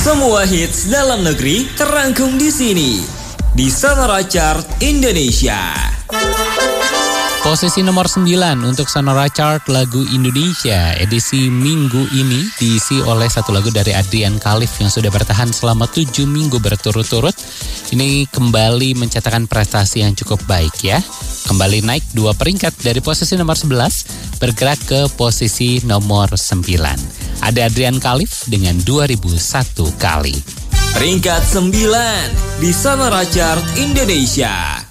Semua hits dalam negeri terangkum di sini di Sonora Chart Indonesia. Posisi nomor 9 untuk Sonora Chart lagu Indonesia edisi minggu ini diisi oleh satu lagu dari Adrian Khalif yang sudah bertahan selama 7 minggu berturut-turut. Ini kembali mencatatkan prestasi yang cukup baik ya. Kembali naik 2 peringkat dari posisi nomor 11 bergerak ke posisi nomor 9. Ada Adrian Khalif dengan 2001 kali. Peringkat 9 di Sonora Chart Indonesia.